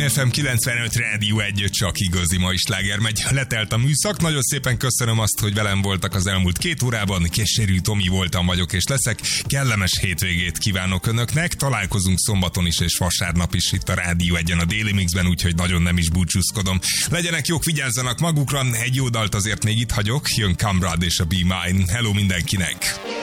FM 95 Rádió 1, csak igazi mai sláger megy. Letelt a műszak, nagyon szépen köszönöm azt, hogy velem voltak az elmúlt 2 órában. Keserű Tomi voltam, vagyok és leszek. Kellemes hétvégét kívánok önöknek. Találkozunk szombaton is és vasárnap is itt a Rádió 1-en a Daily Mixben, úgyhogy nagyon nem is búcsúzkodom. Legyenek jók, vigyázzanak magukra, egy jó dalt azért még itt hagyok. Jön Kamrad és a Be Mine. Hello mindenkinek!